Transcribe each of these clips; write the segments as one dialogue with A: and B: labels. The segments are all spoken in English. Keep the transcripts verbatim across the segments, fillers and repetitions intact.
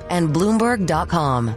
A: and Bloomberg dot com.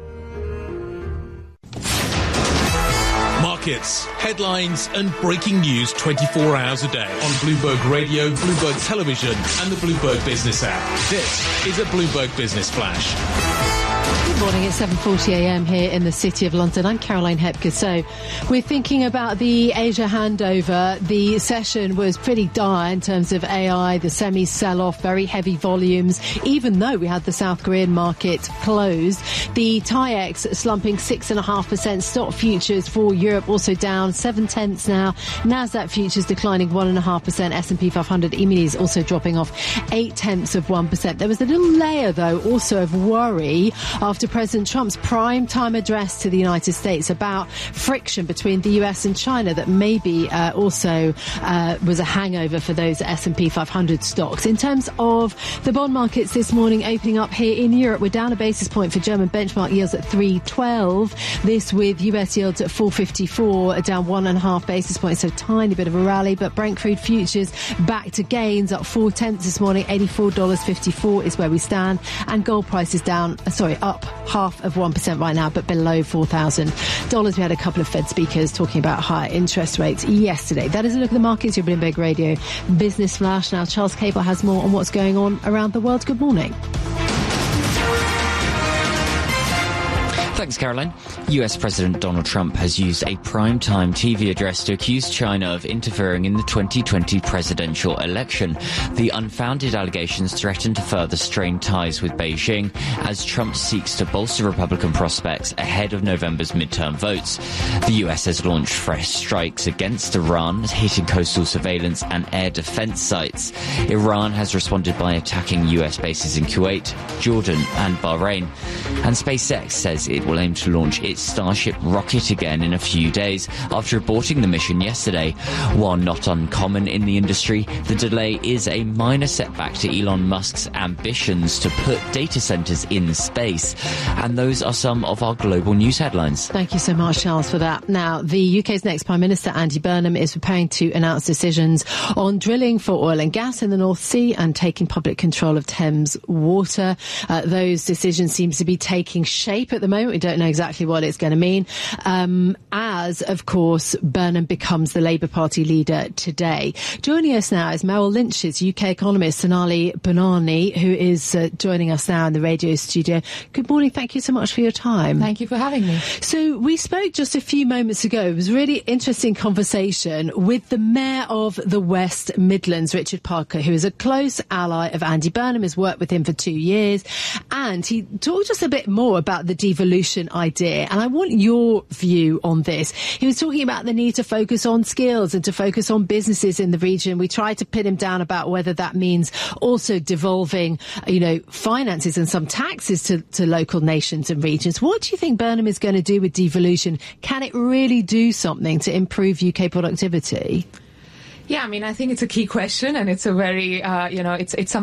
B: Markets, headlines and breaking news twenty-four hours a day on Bloomberg Radio, Bloomberg Television and the Bloomberg Business app. This is a Bloomberg Business Flash.
C: Good morning, it's seven forty a m here in the City of London. I'm Caroline Hepker. So we're thinking about the Asia handover. The session was pretty dire in terms of A I, the semi sell-off, very heavy volumes, even though we had the South Korean market closed. The TAIEX slumping six point five percent. Stock futures for Europe also down seven tenths now. Nasdaq futures declining one point five percent. S and P five hundred E-minis also dropping off eight tenths of one percent. There was a little layer, though, also of worry after President Trump's prime-time address to the United States about friction between the U S and China that maybe uh, also uh, was a hangover for those S and P five hundred stocks. In terms of the bond markets this morning opening up here in Europe, we're down a basis point for German benchmark yields at three twelve. This with U S yields at four fifty-four, down one and a half basis points, so tiny bit of a rally. But Brent crude futures back to gains, up four tenths this morning. eighty-four dollars fifty-four is where we stand, and gold prices down, sorry, up half of one percent right now, but below four thousand dollars. We had a couple of Fed speakers talking about higher interest rates yesterday. That is a look at the markets. Your Bloomberg Radio Business Flash. Now, Charles Cable has more on what's going on around the world. Good morning.
D: Thanks, Caroline. U S President Donald Trump has used a prime-time T V address to accuse China of interfering in the twenty twenty presidential election. The unfounded allegations threaten to further strain ties with Beijing as Trump seeks to bolster Republican prospects ahead of November's midterm votes. The U S has launched fresh strikes against Iran, hitting coastal surveillance and air defense sites. Iran has responded by attacking U S bases in Kuwait, Jordan and Bahrain. And SpaceX says it will aim to launch its Starship rocket again in a few days after aborting the mission yesterday. While not uncommon in the industry, the delay is a minor setback to Elon Musk's ambitions to put data centers in space. And those are some of our global news headlines.
C: Thank you so much, Charles, for that. Now, the U K's next Prime Minister, Andy Burnham, is preparing to announce decisions on drilling for oil and gas in the North Sea and taking public control of Thames Water. Uh, those decisions seem to be taking shape at the moment. We don't know exactly what it's going to mean, um, as, of course, Burnham becomes the Labour Party leader today. Joining us now is Merrill Lynch's U K economist, Sonali Bonani, who is uh, joining us now in the radio studio. Good morning. Thank you so much for your time.
E: Thank you for having me.
C: So we spoke just a few moments ago. It was a really interesting conversation with the Mayor of the West Midlands, Richard Parker, who is a close ally of Andy Burnham, has worked with him for two years. And he talked just a bit more about the devolution idea. And I want your view on this. He was talking about the need to focus on skills and to focus on businesses in the region. We tried to pin him down about whether that means also devolving, you know, finances and some taxes to, to local nations and regions. What do you think Burnham is going to do with devolution? Can it really do something to improve U K productivity?
E: Yeah, I mean, I think it's a key question, and it's a very, uh, you know, it's it's something